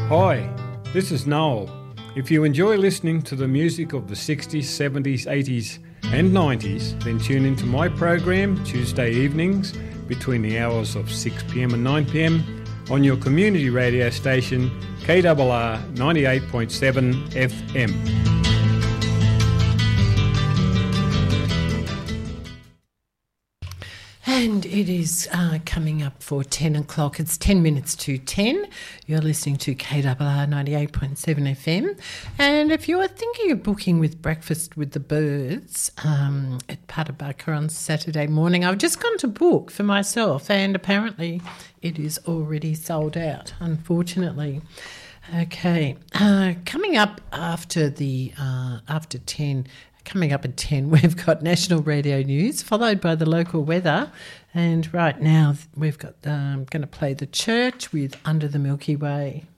Hi, this is Noel. If you enjoy listening to the music of the 60s, 70s, 80s and 90s, then tune into my program Tuesday evenings between the hours of 6pm and 9pm on your community radio station KRR 98.7 FM. And it is coming up for 10 o'clock. It's 10 minutes to 10. You're listening to KRR 98.7 FM. And if you are thinking of booking with Breakfast with the Birds at Patabaka on Saturday morning, I've just gone to book for myself and apparently it is already sold out, unfortunately. Okay, coming up after 10. Coming up at 10, we've got national radio news, followed by the local weather. And right now, we've got going to play The Church with Under the Milky Way.